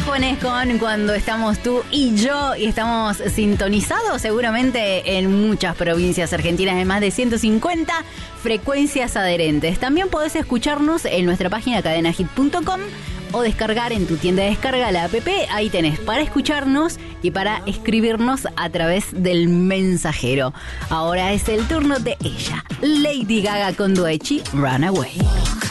pones con cuando estamos tú y yo y estamos sintonizados seguramente en muchas provincias argentinas, en más de 150 frecuencias adherentes. También podés escucharnos en nuestra página cadenahit.com o descargar en tu tienda de descarga la app. Ahí tenés para escucharnos y para escribirnos a través del mensajero. Ahora es el turno de ella, Lady Gaga con Doechii, Runaway.